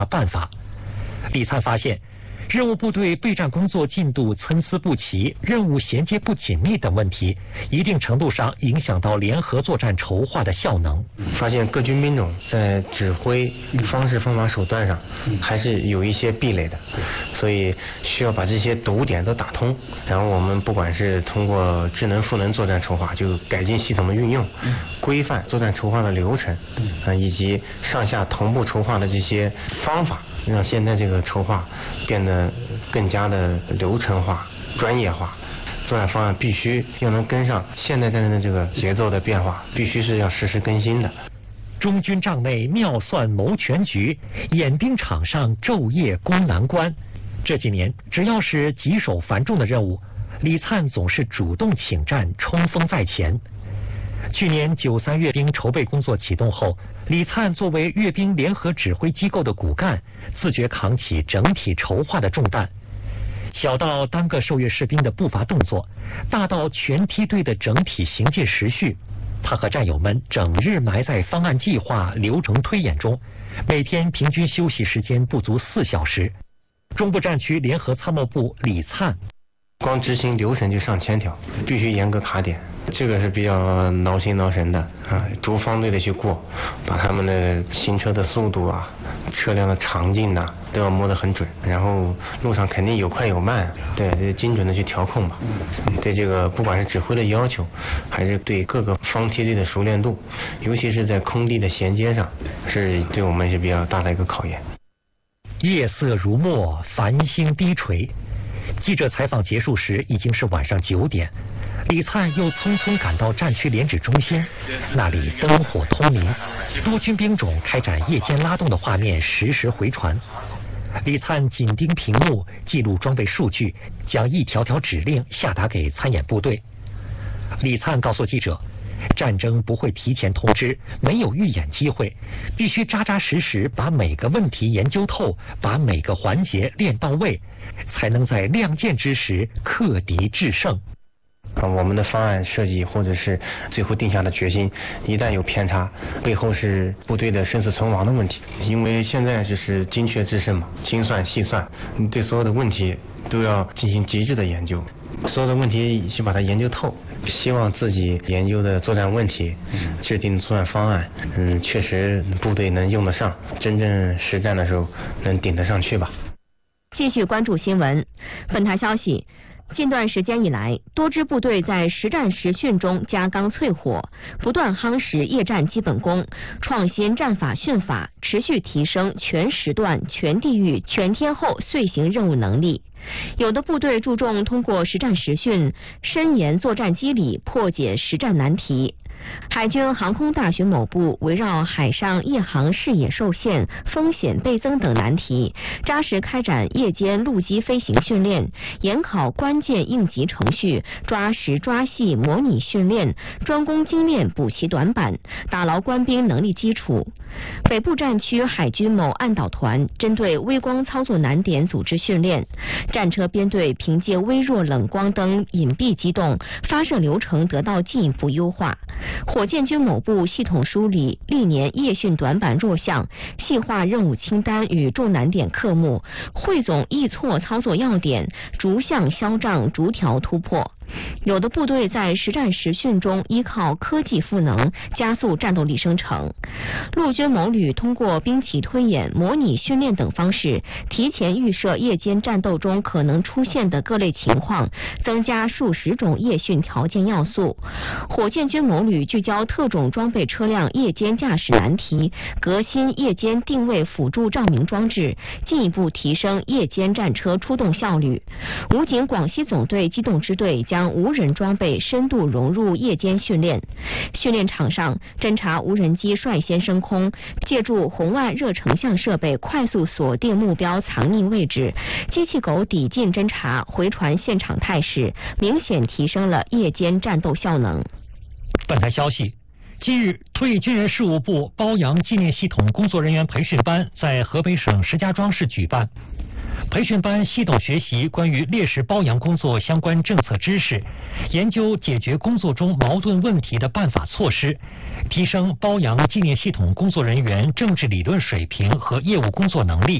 办法。李灿发现，任务部队备战工作进度参差不齐、任务衔接不紧密等问题，一定程度上影响到联合作战筹划的效能。 发现各军兵种在指挥方式、方法、手段上还是有一些壁垒的，所以需要把这些堵点都打通。然后我们不管是通过智能赋能作战筹划，就改进系统的运用，规范作战筹划的流程，以及上下同步筹划的这些方法，让现在这个筹划变得更加的流程化、专业化。作战方案必须要能跟上现代战争的这个节奏的变化，必须是要实时更新的。 中军帐内妙算谋全局，演兵场上昼夜攻难关。这几年，只要是棘手繁重的任务，李灿总是主动请战，冲锋在前。去年93阅兵筹备工作启动后，李灿作为阅兵联合指挥机构的骨干，自觉扛起整体筹划的重担。小到单个受阅士兵的步伐动作，大到全梯队的整体行进时序，他和战友们整日埋在方案计划、流程推演中，每天平均休息时间不足4小时。中部战区联合参谋部李灿： 光执行流程就上千条，必须严格卡点，这个是比较挠心挠神的啊！逐方队的去过，把他们的行车的速度啊、车辆的长径呐，都要摸得很准。然后路上肯定有快有慢，对，精准的去调控吧。对这个不管是指挥的要求，还是对各个方梯队的熟练度，尤其是在空地的衔接上，是对我们是比较大的一个考验。 夜色如墨，繁星低垂。记者采访结束时已经是晚上9点，李灿又匆匆赶到战区联指中心，那里灯火通明，多军兵种开展夜间拉动的画面实时回传。李灿紧盯屏幕，记录装备数据，将一条条指令下达给参演部队。李灿告诉记者，战争不会提前通知，没有预演机会，必须扎扎实实把每个问题研究透，把每个环节练到位，才能在亮剑之时克敌制胜。 我们的方案设计或者是最后定下的决心，一旦有偏差，背后是部队的生死存亡的问题。因为现在就是精确制胜嘛，精算细算，对所有的问题都要进行极致的研究，所有的问题去把它研究透，希望自己研究的作战问题、制定的作战方案，确实部队能用得上，真正实战的时候能顶得上去吧。 继续关注新闻。本台消息，近段时间以来，多支部队在实战实训中加钢淬火，不断夯实夜战基本功，创新战法训法，持续提升全时段、全地域、全天候遂行任务能力。有的部队注重通过实战实训，深研作战机理，破解实战难题。海军航空大学某部围绕海上夜航视野受限、风险倍增等难题，扎实开展夜间陆基飞行训练，研考关键应急程序，抓实抓细模拟训练，专攻精练补齐短板，打牢官兵能力基础。北部战区海军某岸导团针对微光操作难点组织训练，战车编队凭借微弱冷光灯隐蔽机动，发射流程得到进一步优化。火箭军某部系统梳理历年夜训短板弱项，细化任务清单与重难点科目，汇总易错操作要点，逐项消障，逐条突破。有的部队在实战实训中依靠科技赋能，加速战斗力生成。陆军某旅通过兵棋推演、模拟训练等方式，提前预设夜间战斗中可能出现的各类情况，增加数十种夜训条件要素。火箭军某旅聚焦特种装备车辆夜间驾驶难题，革新夜间定位辅助照明装置，进一步提升夜间战车出动效率。武警广西总队机动支队将无人装备深度融入夜间训练。训练场上，侦察无人机率先升空，借助红外热成像设备快速锁定目标藏匿位置，机器狗抵近侦察，回传现场态势，明显提升了夜间战斗效能。 本台消息，近日，退役军人事务部褒扬纪念系统工作人员培训班在河北省石家庄市举办。 培训班系统学习关于烈士褒扬工作相关政策知识，研究解决工作中矛盾问题的办法措施，提升褒扬纪念系统工作人员政治理论水平和业务工作能力。